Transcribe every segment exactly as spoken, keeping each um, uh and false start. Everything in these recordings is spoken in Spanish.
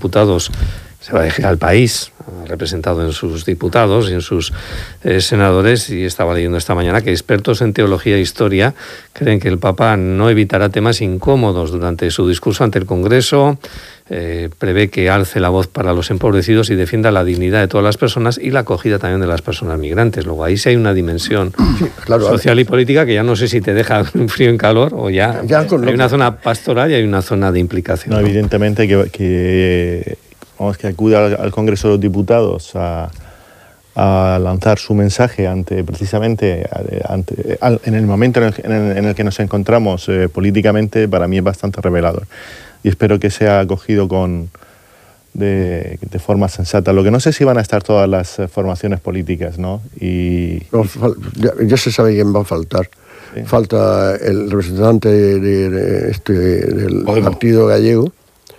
Diputados se va a elegir al país, representado en sus diputados y en sus eh, senadores, y estaba leyendo esta mañana que expertos en teología e historia creen que el Papa no evitará temas incómodos durante su discurso ante el Congreso. Eh, prevé que alce la voz para los empobrecidos y defienda la dignidad de todas las personas y la acogida también de las personas migrantes. Luego ahí sí hay una dimensión sí, claro, social y política que ya no sé si te deja en frío en calor o ya, ya con hay una que... zona pastoral y hay una zona de implicación. No, ¿no? Evidentemente que, que, vamos, que acude al, al Congreso de los Diputados a, a lanzar su mensaje ante precisamente ante, al, en el momento en el, en el, en el que nos encontramos eh, políticamente, para mí es bastante revelador. Y espero que sea acogido con, de, de forma sensata. Lo que no sé si van a estar todas las formaciones políticas, ¿no? Y, no ya, ya se sabe quién va a faltar. Sí. Falta el representante de, de, de este, del Podemos. Partido Gallego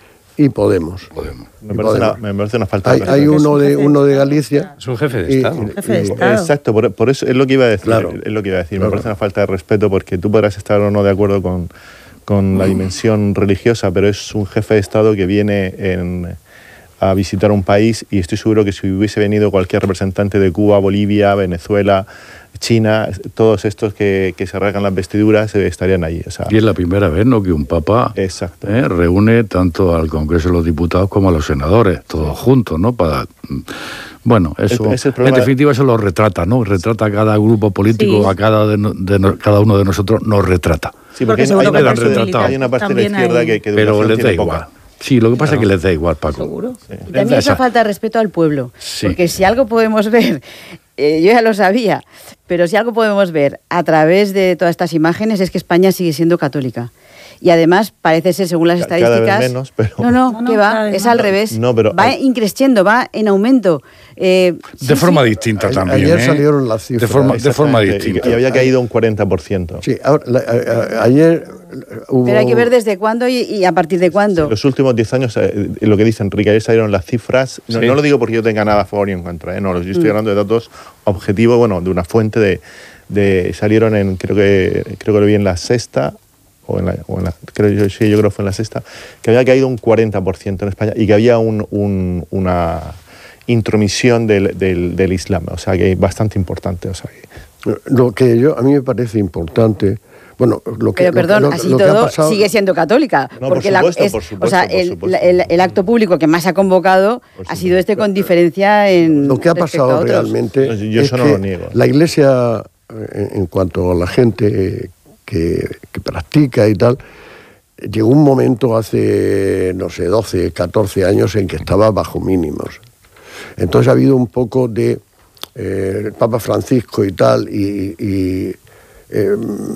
y Podemos. Podemos. Me, parece Podemos. Una, me parece una falta hay, de hay uno de uno de Galicia. Es un jefe de Estado. Y, un jefe de Estado. Exacto, por, por eso es lo que iba a decir. Claro. Es lo que iba a decir. Claro. Me parece una falta de respeto porque tú podrás estar o no de acuerdo con con la dimensión religiosa, pero es un jefe de Estado que viene en, a visitar un país, y estoy seguro que si hubiese venido cualquier representante de Cuba, Bolivia, Venezuela, China, todos estos que, que se rasgan las vestiduras eh, estarían allí. O sea, y es la primera vez, ¿no?, que un papa eh, reúne tanto al Congreso de los Diputados como a los senadores, todos juntos, ¿no? Para... Bueno, eso, es el en definitiva, eso lo retrata, ¿no? Retrata a cada grupo político, sí. a cada, de, de, de, cada uno de nosotros nos retrata. Sí, porque, porque hay, hay, hay, retratado. hay una parte de la izquierda hay... que, que pero les da igual. Poca. Sí, lo que pasa claro. es que les da igual, Paco. Seguro. Sí. Y también esa falta de respeto al pueblo. Sí. Porque si algo podemos ver, eh, yo ya lo sabía, pero si algo podemos ver a través de todas estas imágenes es que España sigue siendo católica. Y además parece ser, según las estadísticas... Cada vez menos, pero... No, no, no que va, es al revés. No, pero... Va increciendo, va en aumento. Eh, de sí, forma sí. distinta también. Ayer ¿eh? salieron las cifras. De forma, de forma distinta. Y había caído un cuarenta por ciento. Sí, ahora, la, a, a, ayer hubo... Pero hay que ver desde cuándo y, y a partir de cuándo. Sí, los últimos diez años, eh, lo que dice Enrique, ayer salieron las cifras. No, sí. no lo digo porque yo tenga nada a favor ni en contra, ¿eh? No, yo estoy mm. hablando de datos objetivos, bueno, de una fuente de... de salieron en, creo que, creo que lo vi en La Sexta, o en la, o en la creo yo sí yo creo que fue en La Sexta, que había caído un cuarenta por ciento en España y que había un, un, una intromisión del, del, del Islam, o sea que es bastante importante, o sea que... Lo que yo a mí me parece importante, bueno, lo que pero perdón, lo, lo, así lo todo que ha pasado... sigue siendo católica, no, porque por supuesto, la, es, por supuesto, o sea, por el, supuesto. El, el acto público que más ha convocado ha sido este con diferencia en lo que ha pasado realmente. No, yo es eso no que lo niego. La Iglesia, en, en cuanto a la gente que, que practica y tal, llegó un momento hace, no sé, doce, catorce años en que estaba bajo mínimos. Entonces ha habido un poco de eh, el Papa Francisco y tal, y, y, eh,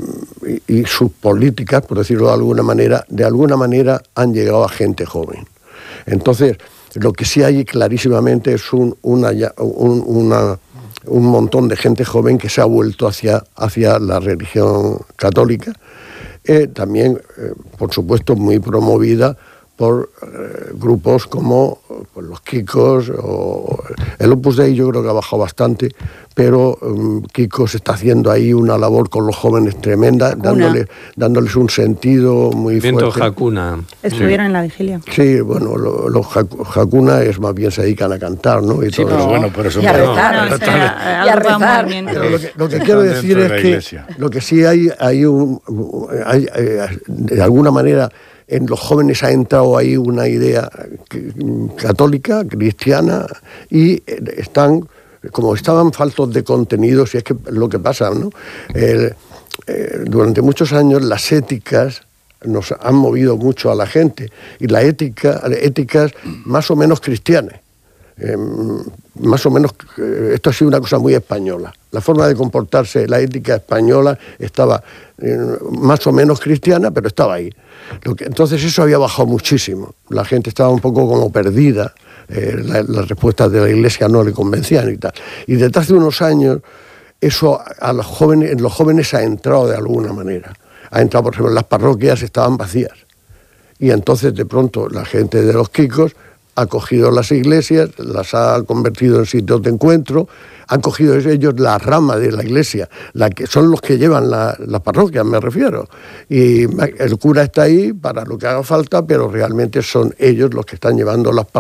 y, y sus políticas, por decirlo de alguna manera, de alguna manera han llegado a gente joven. Entonces, lo que sí hay clarísimamente es un, una, un, una, un montón de gente joven que se ha vuelto hacia, hacia la religión católica. Eh, también, eh, por supuesto, muy promovida por eh, grupos como pues, los Kikos, o el Opus Dei yo creo que ha bajado bastante, pero um, Kikos está haciendo ahí una labor con los jóvenes tremenda, dándole, dándoles un sentido muy Viento fuerte. Hakuna. Estuvieron sí. en la vigilia. Sí, bueno, los lo, Hakuna es más bien se dedican a cantar, ¿no? Y sí, todo pero eso. bueno, pero eso y a rezar, no, o sea, y a rezar. Pero lo que, lo que quiero decir es que lo que sí hay, hay un, hay, hay, de alguna manera, en los jóvenes ha entrado ahí una idea católica, cristiana, y están, como estaban faltos de contenidos, y es que lo que pasa, ¿no? El, eh, durante muchos años las éticas nos han movido mucho a la gente, y la ética, éticas más o menos cristianas. Eh, más o menos, eh, esto ha sido una cosa muy española. La forma de comportarse, la ética española estaba eh, más o menos cristiana, pero estaba ahí. Lo que, entonces eso había bajado muchísimo. La gente estaba un poco como perdida, eh, la, las respuestas de la Iglesia no le convencían y tal. Y desde hace unos años eso a los jóvenes, en los jóvenes ha entrado de alguna manera. Ha entrado, por ejemplo, las parroquias estaban vacías. Y entonces de pronto la gente de los Kikos ha cogido las iglesias, las ha convertido en sitios de encuentro, han cogido ellos la rama de la iglesia, la que son los que llevan la, la parroquia, me refiero. Y el cura está ahí para lo que haga falta, pero realmente son ellos los que están llevando las parroquias.